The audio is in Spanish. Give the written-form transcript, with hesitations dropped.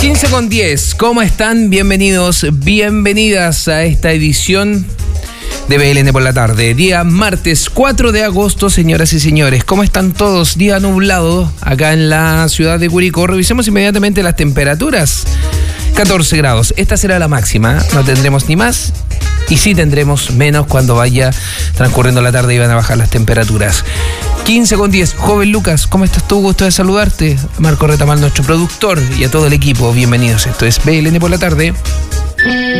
15:10, ¿cómo están? Bienvenidos, bienvenidas a esta edición de BLN por la tarde. Día martes 4 de agosto, señoras y señores. ¿Cómo están todos? Día nublado acá en la ciudad de Curicó. Revisemos inmediatamente las temperaturas. 14 grados. Esta será la máxima. No tendremos ni más y sí tendremos menos cuando vaya transcurriendo la tarde y van a bajar las temperaturas. 15:10. Joven Lucas, ¿cómo estás tú? Gusto de saludarte. Marco Retamal, nuestro productor, y a todo el equipo. Bienvenidos. Esto es BLN por la tarde.